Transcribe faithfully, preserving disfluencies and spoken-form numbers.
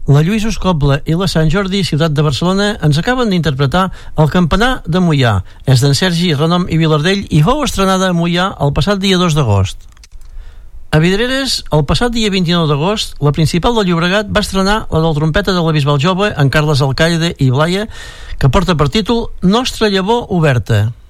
La Lluís Escobla i la Sant Jordi, ciutat de Barcelona, ens acaben d'interpretar El campanar de Moià. És d'en Sergi Renom i Vilardell i fou estrenada a Moià el passat dia dos d'agost. A Vidreres, el passat dia vint-i-nou d'agost, la Principal de Llobregat va estrenar la del trompeta de la Bisbal Jove, en Carles Alcaide i Blaia, que porta per títol Nostra llavor oberta.